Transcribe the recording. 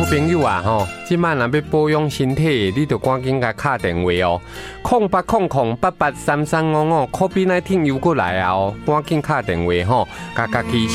朋友啊吼，即摆若要保养身体，你就赶紧甲敲电话哦，0800883355，COVID-19又过来啊哦，赶紧敲电话吼，甲家己